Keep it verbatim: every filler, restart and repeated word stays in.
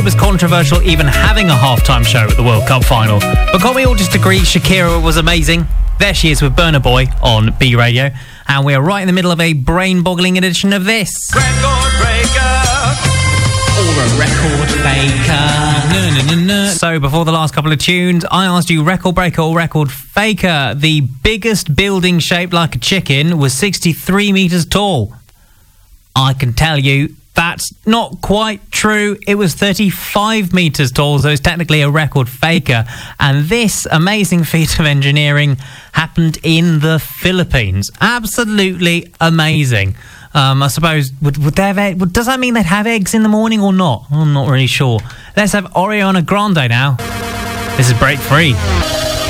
it was controversial even having a halftime show at the World Cup final. But can't we all just agree Shakira was amazing? There she is with Burna Boy on B Radio. And we are right in the middle of a brain-boggling edition of this. Record breaker. Or a record faker. No, no, no, no. So before the last couple of tunes, I asked you record breaker or record faker. The biggest building shaped like a chicken was sixty-three metres tall. I can tell you that's not quite true. It was thirty-five metres tall, so it's technically a record faker. And this amazing feat of engineering happened in the Philippines. Absolutely amazing. Um, I suppose, would, would they have egg, would, does that mean they'd have eggs in the morning or not? I'm not really sure. Let's have Ariana Grande now. This is Break Free.